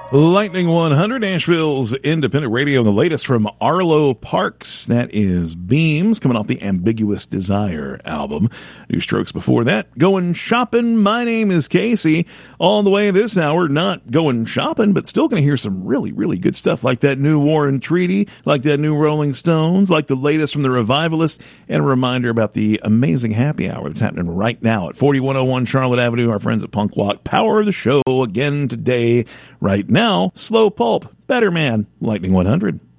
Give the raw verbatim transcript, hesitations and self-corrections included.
Lightning one hundred, Nashville's independent radio, and the latest from Arlo Parks. That is Beams, coming off the Ambiguous Desire album. New Strokes before that. Going shopping. My name is Casey. All the way this hour, not going shopping, but still going to hear some really, really good stuff, like that new War and Treaty, like that new Rolling Stones, like the latest from the Revivalists, and a reminder about the amazing happy hour that's happening right now at forty-one oh one Charlotte Avenue. Our friends at Punk Walk power the show again today, right now. Slow Pulp, Better Man, Lightning one hundred.